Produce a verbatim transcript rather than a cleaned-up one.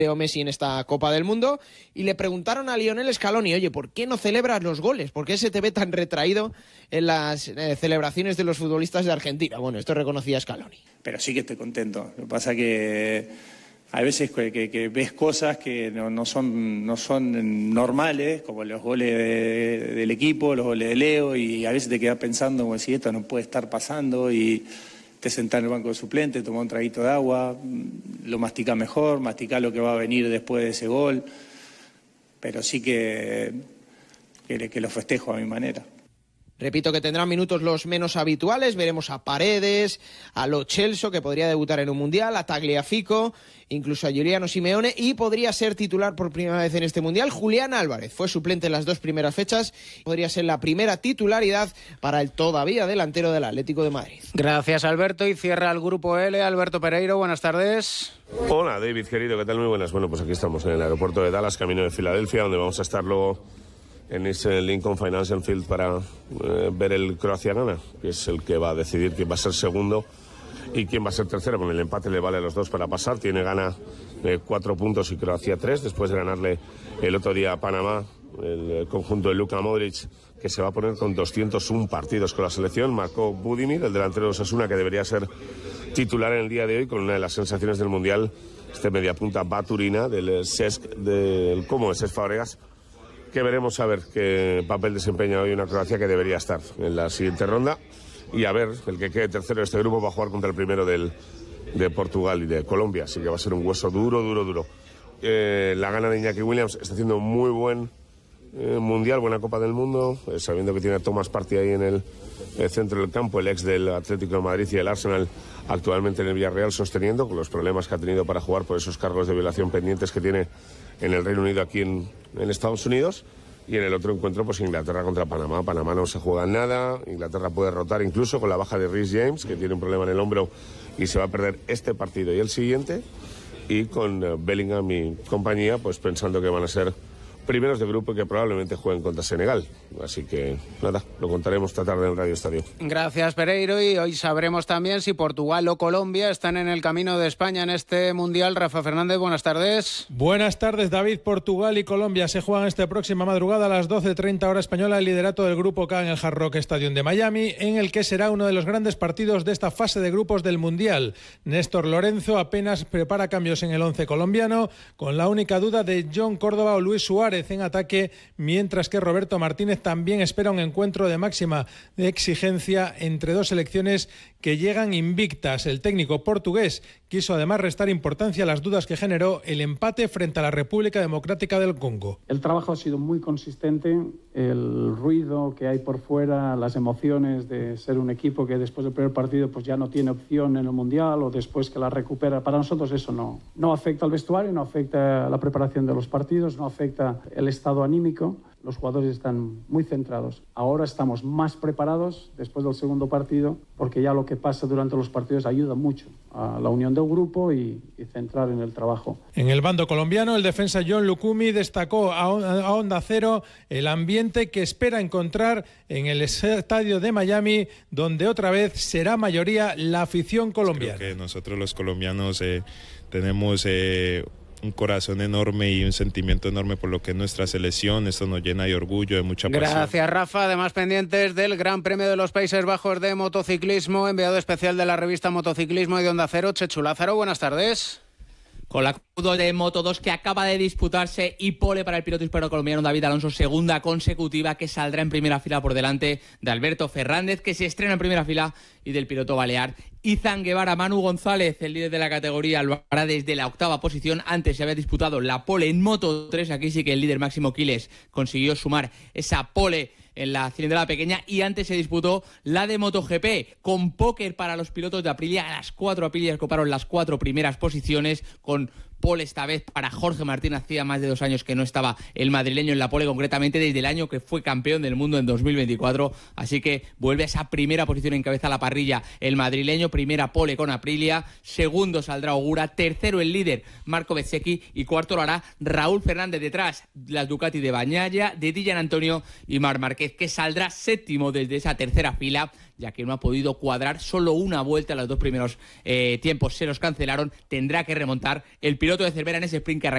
Leo Messi en esta Copa del Mundo, y le preguntaron a Lionel Scaloni, oye, ¿por qué no celebras los goles? ¿Por qué se te ve tan retraído en las eh, celebraciones de los futbolistas de Argentina? Bueno, esto reconocía Scaloni. Pero sí que estoy contento. Lo que pasa que hay veces que, que, que ves cosas que no, no, son, no son normales, como los goles de, del equipo, los goles de Leo, y a veces te quedas pensando, bueno, si esto no puede estar pasando, y te sentás en el banco de suplente, tomás un traguito de agua, lo masticás mejor, masticás lo que va a venir después de ese gol, pero sí que, que, que lo festejo a mi manera. Repito que tendrán minutos los menos habituales, veremos a Paredes, a Lo Celso, que podría debutar en un Mundial, a Tagliafico, incluso a Giuliano Simeone, y podría ser titular por primera vez en este Mundial Julián Álvarez. Fue suplente en las dos primeras fechas, podría ser la primera titularidad para el todavía delantero del Atlético de Madrid. Gracias, Alberto, y cierra el Grupo L, Alberto Pereiro, buenas tardes. Hola, David, querido, ¿qué tal? Muy buenas. Bueno, pues aquí estamos en el aeropuerto de Dallas, camino de Filadelfia, donde vamos a estar luego en ese Lincoln Financial Field para eh, ver el Croacia-Ghana, que es el que va a decidir quién va a ser segundo y quién va a ser tercero. Con el empate le vale a los dos para pasar. Tiene Ghana eh, cuatro puntos y Croacia tres, después de ganarle el otro día a Panamá, el, el conjunto de Luka Modric, que se va a poner con doscientos uno partidos con la selección. Marcó Budimir, el delantero de Osasuna, que debería ser titular en el día de hoy, con una de las sensaciones del Mundial, este mediapunta Baturina, del C E S C, del Como de Cesc Fabregas, que veremos a ver qué papel desempeña hoy una Croacia que debería estar en la siguiente ronda, y a ver, el que quede tercero de este grupo va a jugar contra el primero del, de Portugal y de Colombia, así que va a ser un hueso duro, duro, duro. Eh, la gana de Iñaki Williams está haciendo muy buen eh, Mundial, buena Copa del Mundo, eh, sabiendo que tiene a Thomas Partey ahí en el, el centro del campo, el ex del Atlético de Madrid y el Arsenal, actualmente en el Villarreal, sosteniendo con los problemas que ha tenido para jugar por esos cargos de violación pendientes que tiene en el Reino Unido, aquí en, en Estados Unidos. Y en el otro encuentro, pues Inglaterra contra Panamá. Panamá no se juega nada, Inglaterra puede rotar incluso con la baja de Reece James, que tiene un problema en el hombro y se va a perder este partido y el siguiente, y con uh, Bellingham y compañía, pues pensando que van a ser primeros de grupo y que probablemente jueguen contra Senegal. Así que nada, lo contaremos esta tarde en Radio Estadio. Gracias, Pereiro, y hoy sabremos también si Portugal o Colombia están en el camino de España en este Mundial. Rafa Fernández, buenas tardes. Buenas tardes, David. Portugal y Colombia se juegan esta próxima madrugada a las doce treinta hora española el liderato del Grupo K en el Hard Rock Stadium de Miami, en el que será uno de los grandes partidos de esta fase de grupos del Mundial. Néstor Lorenzo apenas prepara cambios en el once colombiano, con la única duda de John Córdoba o Luis Suárez en ataque, mientras que Roberto Martínez también espera un encuentro de máxima exigencia entre dos selecciones que llegan invictas. El técnico portugués quiso además restar importancia a las dudas que generó el empate frente a la República Democrática del Congo. El trabajo ha sido muy consistente, el ruido que hay por fuera, las emociones de ser un equipo que después del primer partido pues ya no tiene opción en el Mundial, o después que la recupera, para nosotros eso no, no afecta al vestuario, no afecta a la preparación de los partidos, no afecta el estado anímico. Los jugadores están muy centrados. Ahora estamos más preparados después del segundo partido, porque ya lo que pasa durante los partidos ayuda mucho a la unión del grupo y, y centrar en el trabajo. En el bando colombiano, el defensa John Lucumi destacó a, a Onda Cero el ambiente que espera encontrar en el estadio de Miami, donde otra vez será mayoría la afición colombiana. Creo que nosotros los colombianos eh, tenemos Eh... un corazón enorme y un sentimiento enorme por lo que es nuestra selección. Esto nos llena de orgullo, de mucha pasión. Gracias, Rafa. Además, pendientes del Gran Premio de los Países Bajos de motociclismo, enviado especial de la revista Motociclismo y de Onda Cero, Chechu Lázaro, buenas tardes. Con la de Moto dos que acaba de disputarse y pole para el piloto hispano-colombiano David Alonso, segunda consecutiva, que saldrá en primera fila por delante de Alberto Fernández, que se estrena en primera fila, y del piloto balear Izan Guevara. Manu González, el líder de la categoría, lo hará desde la octava posición. Antes se había disputado la pole en Moto tres, aquí sí que el líder Máximo Quiles consiguió sumar esa pole en la cilindrada pequeña, y antes se disputó la de MotoGP con póker para los pilotos de Aprilia. A las cuatro Aprilias coparon las cuatro primeras posiciones, con pole esta vez para Jorge Martín. Hacía más de dos años que no estaba el madrileño en la pole, concretamente desde el año que fue campeón del mundo en dos mil veinticuatro, así que vuelve a esa primera posición, encabeza la parrilla el madrileño. Primera pole con Aprilia, segundo saldrá Ogura, tercero el líder Marco Bezzecchi, y cuarto lo hará Raúl Fernández. Detrás las Ducati de Bagnaia, de Dillan Antonio y Marc Márquez, que saldrá séptimo desde esa tercera fila, ya que no ha podido cuadrar solo una vuelta. Los dos primeros eh, tiempos se los cancelaron. Tendrá que remontar el piloto de Cervera en ese sprint que arranca